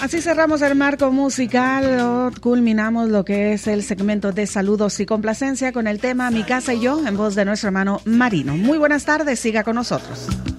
Así cerramos el marco musical, culminamos lo que es el segmento de saludos y complacencia con el tema Mi casa y yo, en voz de nuestro hermano Marino. Muy buenas tardes, siga con nosotros.